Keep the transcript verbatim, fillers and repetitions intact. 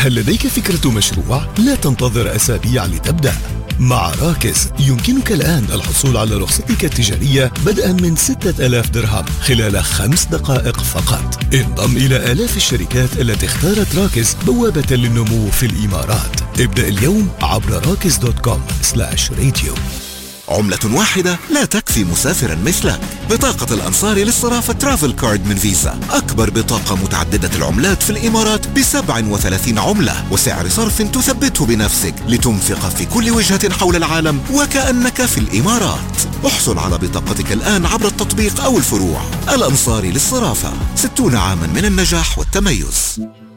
هل لديك فكرة مشروع؟ لا تنتظر أسابيع لتبدأ. مع راكز يمكنك الآن الحصول على رخصتك التجارية بدءا من ستة آلاف درهم خلال خمس دقائق فقط. انضم إلى آلاف الشركات التي اختارت راكز بوابة للنمو في الإمارات. ابدأ اليوم عبر راكز دوت كوم سلاش راديو. عملة واحدة لا تكفي مسافرا مثلك. بطاقة الأنصاري للصرافة ترافل كارد من فيزا، أكبر بطاقة متعددة العملات في الإمارات بسبع وثلاثين عملة وسعر صرف تثبته بنفسك لتنفق في كل وجهة حول العالم وكأنك في الإمارات. احصل على بطاقتك الآن عبر التطبيق أو الفروع. الأنصاري للصرافة، ستون عاما من النجاح والتميز.